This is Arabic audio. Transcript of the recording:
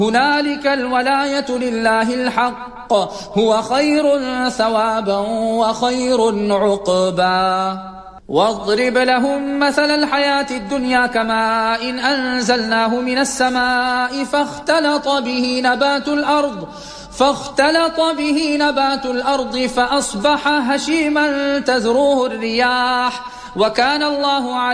هنالك الولاية لله الحق هو خير ثوابا وخير عقبا واضرب لهم مثل الحياة الدنيا كماء إن أنزلناه من السماء فاختلط به نبات الأرض فأصبح هشيما تذروه الرياح وكان الله